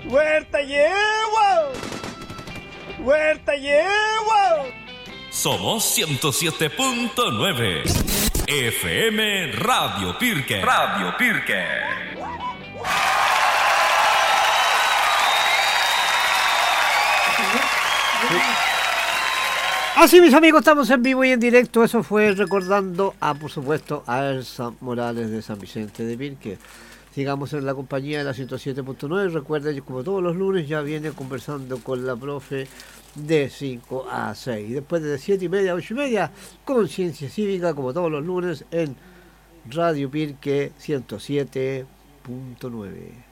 Huerta Yegua. Huerta Yegua. Somos 107.9 FM Radio Pirque. Radio Pirque. Así, mis amigos, estamos en vivo y en directo. Eso fue recordando por supuesto, a Elsa Morales de San Vicente de Pirque. Sigamos en la compañía de la 107.9. Recuerden, como todos los lunes, ya viene conversando con la profe de 5 a 6. Después de 7:30 a 8:30, Conciencia Cívica, como todos los lunes, en Radio Pirque 107.9.